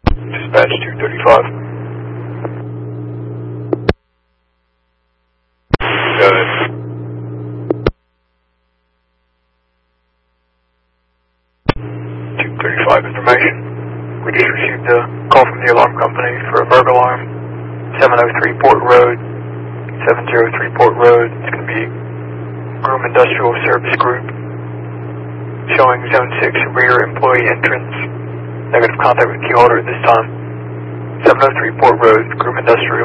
Dispatch 235. Got it. 235 information. We just received a call from the alarm company for a burglar alarm. 703 Port Road. 703 Port Road. It's going to be Groom Industrial Service Group. Showing Zone 6 rear employee entrance. Negative contact with key holder at this time. 703 Port Road, Groom Industrial.